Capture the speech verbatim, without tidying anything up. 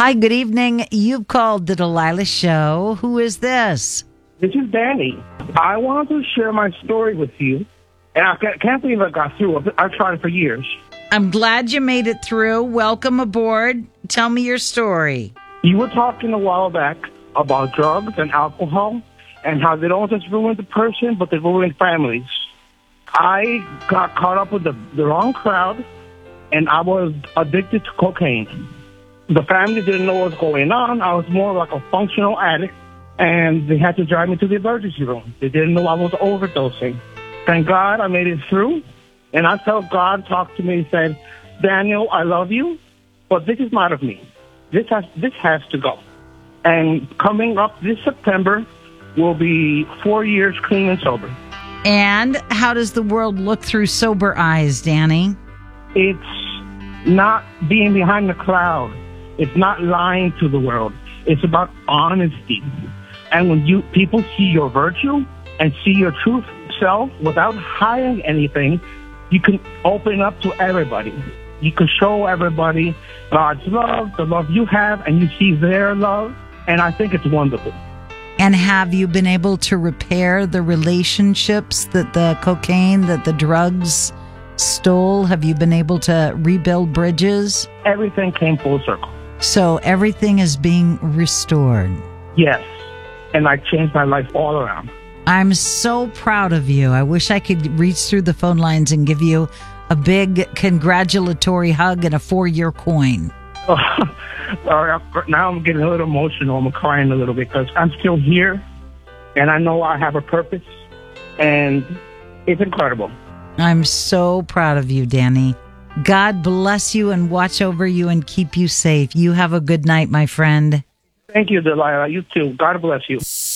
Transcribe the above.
Hi, good evening. You've called the Delilah Show. Who is this? This is Danny. I wanted to share my story with you, and I can't believe I got through. I've tried for years. I'm glad you made it through. Welcome aboard. Tell me your story. You were talking a while back about drugs and alcohol and how they don't just ruin the person, but they ruin families. I got caught up with the, the wrong crowd, and I was addicted to cocaine. The family didn't know what was going on. I was more like a functional addict, and they had to drive me to the emergency room. They didn't know I was overdosing. Thank God I made it through, and I felt God talk to me and said, Daniel, I love you, but this is not of me. This has, this has to go. And coming up this September will be four years clean and sober. And how does the world look through sober eyes, Danny? It's not being behind the cloud. It's not lying to the world. It's about honesty. And when you people see your virtue and see your true self without hiding anything, you can open up to everybody. You can show everybody God's love, the love you have, and you see their love. And I think it's wonderful. And have you been able to repair the relationships that the cocaine, that the drugs stole? Have you been able to rebuild bridges? Everything came full circle. So everything is being restored. Yes. And I changed my life all around. I'm so proud of you. I wish I could reach through the phone lines and give you a big congratulatory hug and a four-year coin. Now I'm getting a little emotional. I'm crying a little because I'm still here, and I know I have a purpose, and it's incredible. I'm so proud of you, Danny. God bless you and watch over you and keep you safe. You have a good night, my friend. Thank you, Delilah. You too. God bless you.